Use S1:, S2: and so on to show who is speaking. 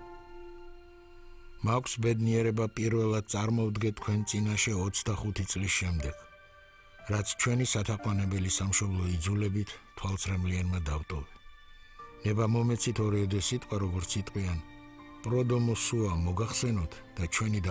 S1: მაქვს ბედნიერება პირველად წარმოვდგეთ თქვენ წინაშე 25 წლის შემდეგ, რაც ჩვენი სათაყვანებელი სამშობლო იძულებით თვალცრემლიანმა დავტოვე. ნება მომეცით ორიოდე სიტყვა, როგორც იტყვიან, პროდომო სუა მოგახსენოთ და ჩვენი